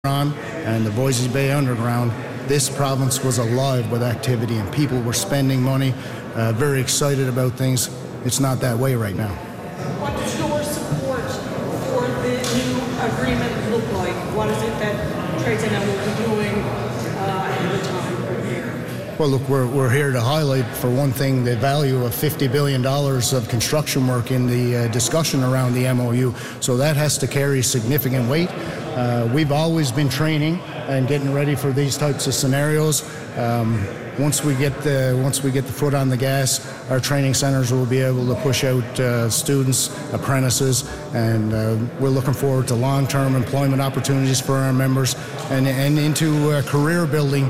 on and the Voisey Bay Underground, this province was alive with activity and people were spending money, very excited about things. It's not that way right now. What does your support for the new agreement look like? What is it that TradeNL will be doing ahead of time from here? Well, look, we're here to highlight, for one thing, the value of $50 billion of construction work in the discussion around the MOU. So that has to carry significant weight. We've always been training and getting ready for these types of scenarios. Once we get the foot on the gas, our training centers will be able to push out students, apprentices, and we're looking forward to long-term employment opportunities for our members and into career building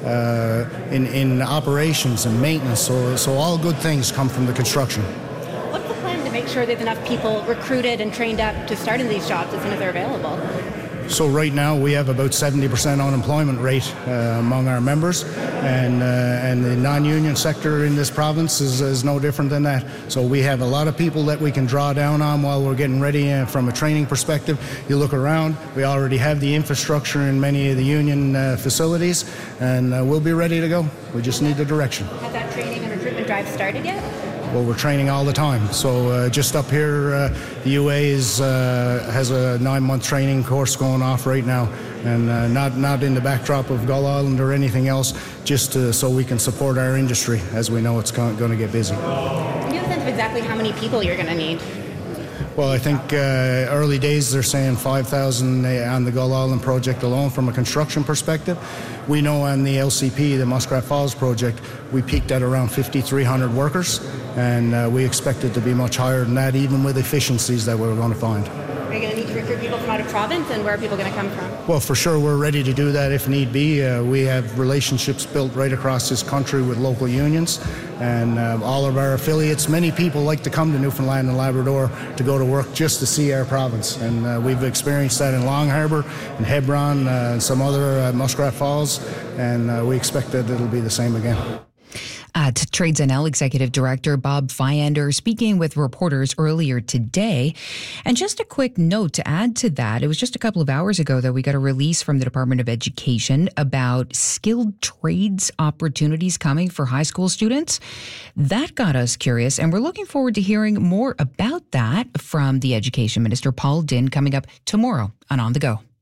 in operations and maintenance. So all good things come from the construction. What's the plan to make sure there's enough people recruited and trained up to start in these jobs as soon as they're available? So right now we have about 70% unemployment rate among our members, and the non-union sector in this province is no different than that. So we have a lot of people that we can draw down on while we're getting ready from a training perspective. You look around, we already have the infrastructure in many of the union facilities, and we'll be ready to go. We just need the direction. Has that training and recruitment drive started yet? Well, we're training all the time. So just up here, the UA has a 9-month training course going off right now, and not in the backdrop of Gull Island or anything else, just so we can support our industry, as we know it's going to get busy. Do you have a sense of exactly how many people you're going to need? Well, I think early days they're saying 5,000 on the Gull Island project alone from a construction perspective. We know on the LCP, the Muskrat Falls project, we peaked at around 5,300 workers, and we expect it to be much higher than that, even with efficiencies that we're going to find. Are you going to need to recruit people from out of province, and where are people going to come from? Well, for sure, we're ready to do that if need be. We have relationships built right across this country with local unions, and all of our affiliates. Many people like to come to Newfoundland and Labrador to go to work just to see our province, and we've experienced that in Long Harbour, in Hebron, and some other Muskrat Falls, and we expect that it'll be the same again. TradeNL Executive Director Bob Fyander speaking with reporters earlier today. And just a quick note to add to that, it was just a couple of hours ago that we got a release from the Department of Education about skilled trades opportunities coming for high school students. That got us curious, and we're looking forward to hearing more about that from the Education Minister, Paul Dinn, coming up tomorrow on the Go.